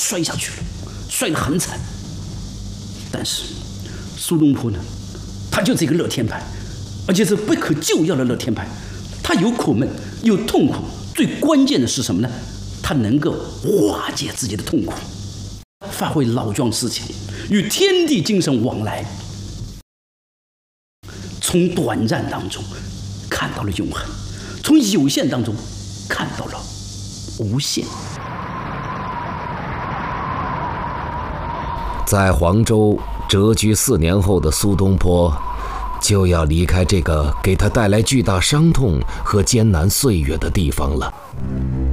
摔下去了，摔得很惨。但是苏东坡呢，他就是一个乐天派，而且是不可救药的乐天派。他有苦闷，有痛苦，最关键的是什么呢？他能够化解自己的痛苦，发挥老庄思想，与天地精神往来，从短暂当中看到了永恒，从有限当中看到了无限。 在黄州谪居4年后的苏东坡，就要离开这个给他带来巨大伤痛和艰难岁月的地方了。